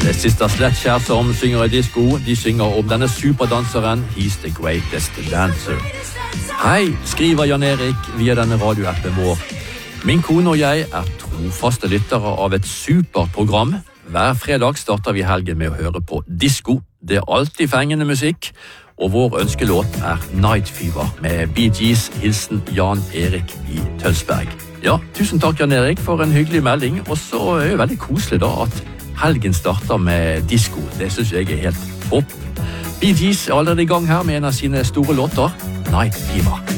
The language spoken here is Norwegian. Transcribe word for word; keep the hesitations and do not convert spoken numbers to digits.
Det siste Sledge som synger i disco, de synger om denne superdanseren He's the greatest dancer. Hei, skriver Jan Erik via denne radioappen vår. Min kone og jeg er trofaste lyttere av et superprogram. Hver fredag starter vi helgen med å høre på disco. Det er alltid fengende musikk, og vår ønskelåt er Night Fever med Bee Gees, hilsen Jan Erik i Tønsberg. Ja, tusen takk Jan Erik for en hyggelig melding, og så er det veldig koselig da at helgen starter med disco. Det synes jeg er helt topp. Bee Gees er allerede i gang her med en av sine store låter, Night Fever.